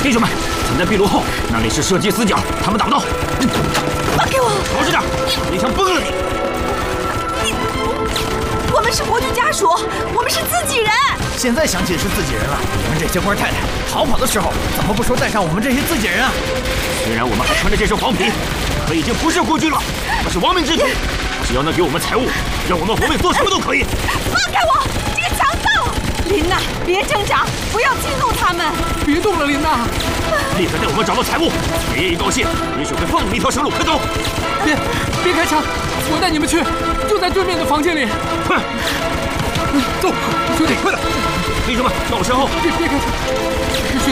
弟兄们，藏在壁炉后，那里是射击死角，他们打不到。 放开我！ 老实点，一枪崩了你！ 我们是国军家属，我们是自己人。 现在想起是自己人了，你们这些官太太逃跑的时候，怎么不说带上我们这些自己人啊？ 虽然我们还穿着这身黄皮，可已经不是国军了，我们是亡命之徒。只要能给我们财物，让我们活命做什么都可以。 放开我！这个强盗！琳娜，别挣扎，不要激怒他们。 别动了，琳娜。 立刻带我们找到财物。爷爷一高兴，也许会放你们一条生路。快走！ 别开枪，我带你们去，就在对面的房间里。 快， 走，兄弟，快点！ 弟兄们，到我身后。 别开枪，兄